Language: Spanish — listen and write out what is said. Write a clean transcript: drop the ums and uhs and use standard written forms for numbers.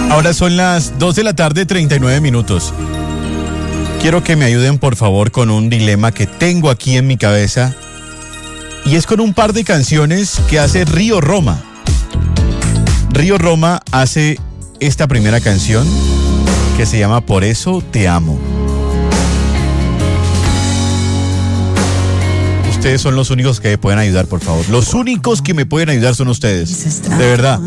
Ahora son las 2 de la tarde, 39 minutos. Quiero que me ayuden, por favor, con un dilema que tengo aquí en mi cabeza. Y es con un par de canciones que hace Río Roma. Río Roma hace esta primera canción que se llama Por eso te amo. Ustedes son los únicos que me pueden ayudar, por favor. Los únicos que me pueden ayudar son ustedes. De verdad.